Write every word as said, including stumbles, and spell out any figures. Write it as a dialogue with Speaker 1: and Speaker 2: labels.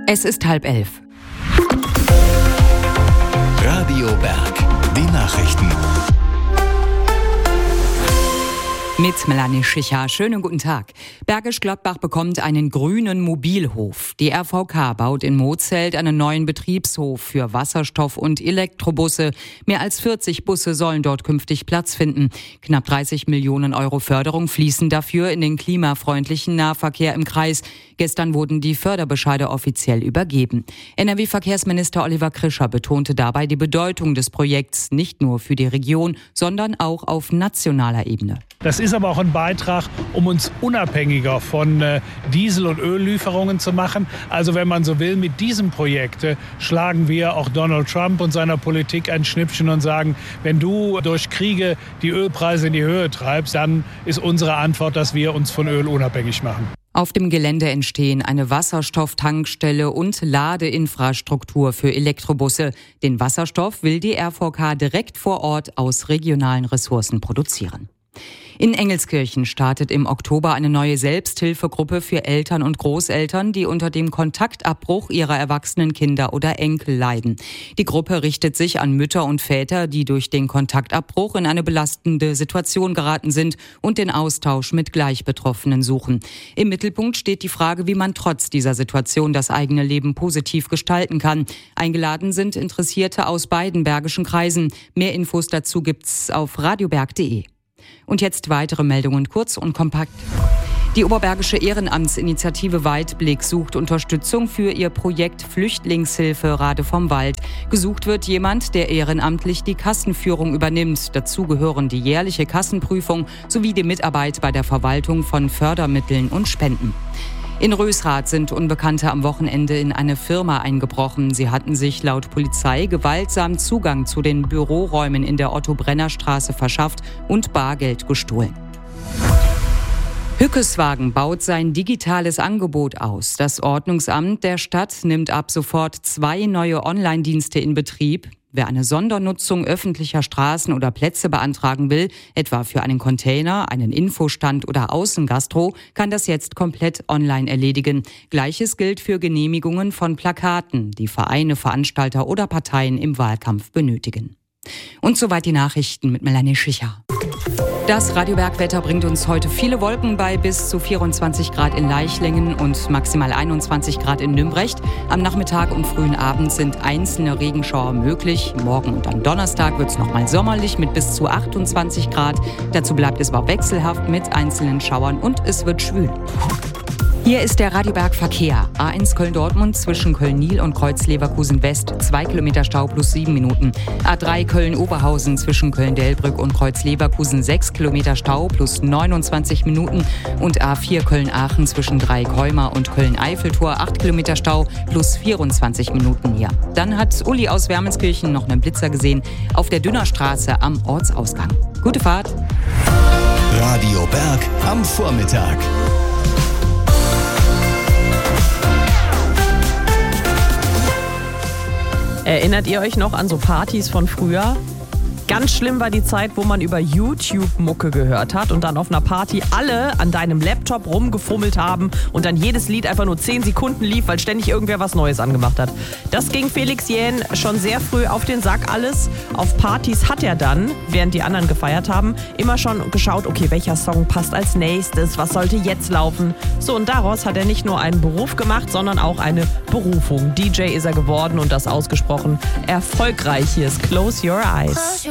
Speaker 1: Es ist halb elf.
Speaker 2: Radio Berg, die Nachrichten.
Speaker 1: Mit Melanie Schicher. Schönen guten Tag. Bergisch Gladbach bekommt einen grünen Mobilhof. Die R V K baut in Mozelt einen neuen Betriebshof für Wasserstoff- und Elektrobusse. Mehr als vierzig Busse sollen dort künftig Platz finden. Knapp dreißig Millionen Euro Förderung fließen dafür in den klimafreundlichen Nahverkehr im Kreis. Gestern wurden die Förderbescheide offiziell übergeben. N R W-Verkehrsminister Oliver Krischer betonte dabei die Bedeutung des Projekts nicht nur für die Region, sondern auch auf nationaler Ebene.
Speaker 3: Das ist aber auch ein Beitrag, um uns unabhängiger von äh, Diesel- und Öllieferungen zu machen. Also wenn man so will, mit diesem Projekt äh, schlagen wir auch Donald Trump und seiner Politik ein Schnippchen und sagen, wenn du durch Kriege die Ölpreise in die Höhe treibst, dann ist unsere Antwort, dass wir uns von Öl unabhängig machen.
Speaker 1: Auf dem Gelände entstehen eine Wasserstofftankstelle und Ladeinfrastruktur für Elektrobusse. Den Wasserstoff will die R V K direkt vor Ort aus regionalen Ressourcen produzieren. In Engelskirchen startet im Oktober eine neue Selbsthilfegruppe für Eltern und Großeltern, die unter dem Kontaktabbruch ihrer erwachsenen Kinder oder Enkel leiden. Die Gruppe richtet sich an Mütter und Väter, die durch den Kontaktabbruch in eine belastende Situation geraten sind und den Austausch mit Gleichbetroffenen suchen. Im Mittelpunkt steht die Frage, wie man trotz dieser Situation das eigene Leben positiv gestalten kann. Eingeladen sind Interessierte aus beiden bergischen Kreisen. Mehr Infos dazu gibt's auf radioberg punkt de. Und jetzt weitere Meldungen kurz und kompakt. Die Oberbergische Ehrenamtsinitiative Weitblick sucht Unterstützung für ihr Projekt Flüchtlingshilfe Rade vom Wald. Gesucht wird jemand, der ehrenamtlich die Kassenführung übernimmt. Dazu gehören die jährliche Kassenprüfung sowie die Mitarbeit bei der Verwaltung von Fördermitteln und Spenden. In Rösrath sind Unbekannte am Wochenende in eine Firma eingebrochen. Sie hatten sich laut Polizei gewaltsam Zugang zu den Büroräumen in der Otto-Brenner-Straße verschafft und Bargeld gestohlen. Hückeswagen baut sein digitales Angebot aus. Das Ordnungsamt der Stadt nimmt ab sofort zwei neue Online-Dienste in Betrieb. Wer eine Sondernutzung öffentlicher Straßen oder Plätze beantragen will, etwa für einen Container, einen Infostand oder Außengastro, kann das jetzt komplett online erledigen. Gleiches gilt für Genehmigungen von Plakaten, die Vereine, Veranstalter oder Parteien im Wahlkampf benötigen. Und soweit die Nachrichten mit Melanie Schicher. Das Radioberg-Wetter bringt uns heute viele Wolken bei bis zu vierundzwanzig Grad in Leichlingen und maximal einundzwanzig Grad in Nümbrecht. Am Nachmittag und frühen Abend sind einzelne Regenschauer möglich. Morgen und am Donnerstag wird es nochmal sommerlich mit bis zu achtundzwanzig Grad. Dazu bleibt es aber wechselhaft mit einzelnen Schauern und es wird schwül. Hier ist der Radioberg Verkehr. A eins Köln-Dortmund zwischen Köln-Nil und Kreuz-Leverkusen West. Zwei Kilometer Stau plus sieben Minuten. A drei Köln-Oberhausen zwischen Köln-Delbrück und Kreuz-Leverkusen. Sechs Kilometer Stau plus neunundzwanzig Minuten. Und A vier Köln-Aachen zwischen Dreieck-Heuma und Köln-Eiffeltor. Acht Kilometer Stau plus vierundzwanzig Minuten hier. Dann hat Uli aus Wermelskirchen noch einen Blitzer gesehen auf der Dünnerstraße am Ortsausgang. Gute Fahrt.
Speaker 2: Radio Berg am Vormittag.
Speaker 4: Erinnert ihr euch noch an so Partys von früher? Ganz schlimm war die Zeit, wo man über YouTube Mucke gehört hat und dann auf einer Party alle an deinem Laptop rumgefummelt haben und dann jedes Lied einfach nur zehn Sekunden lief, weil ständig irgendwer was Neues angemacht hat. Das ging Felix Jähn schon sehr früh auf den Sack alles. Auf Partys hat er dann, während die anderen gefeiert haben, immer schon geschaut, okay, welcher Song passt als nächstes, was sollte jetzt laufen. So, und daraus hat er nicht nur einen Beruf gemacht, sondern auch eine Berufung. D J ist er geworden und das ausgesprochen erfolgreich. Hier ist Close Your Eyes.